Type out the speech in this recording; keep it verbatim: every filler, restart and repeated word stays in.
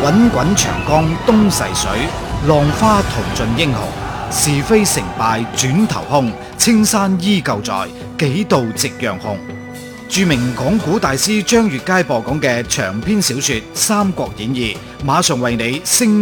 滾滾長江東逝水，浪花淘盡英雄。是非成敗轉頭空，青山依舊在，幾度夕陽紅。著名講古大師張悅楷播講嘅長篇小說《三國演義》，馬上為你聲